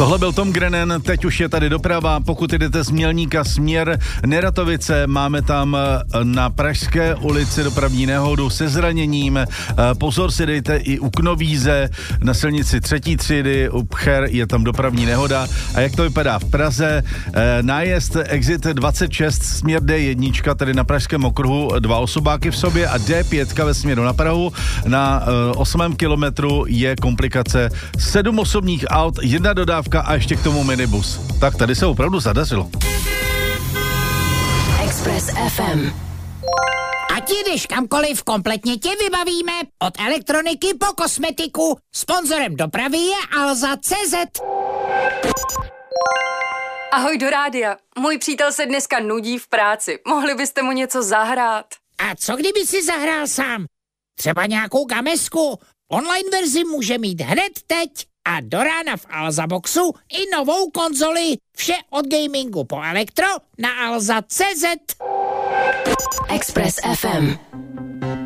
Tohle byl Tom Grennan, teď už je tady doprava, pokud jdete z Mělníka směr Neratovice, máme tam na Pražské ulici dopravní nehodu se zraněním, pozor si dejte i u Knovíze, na silnici 3. třídy, u Pcher je tam dopravní nehoda. A jak to vypadá v Praze? Nájezd exit 26 směr D1, tedy na Pražském okruhu, 2 osobáky v sobě a D5 ve směru na Prahu. Na 8. kilometru je komplikace 7 osobních aut, 1 dodávka a ještě k tomu minibus. Tak tady se opravdu zadařilo. Express FM. Ať jdeš kamkoliv, kompletně tě vybavíme. Od elektroniky po kosmetiku. Sponzorem dopravy je Alza.cz. Ahoj do rádia. Můj přítel se dneska nudí v práci. Mohli byste mu něco zahrát? A co kdyby si zahrál sám? Třeba nějakou gamesku. Online verzi může mít hned teď. A do rána v Alza Boxu i novou konzoli. Vše od gamingu po elektro na Alza.cz. Express FM.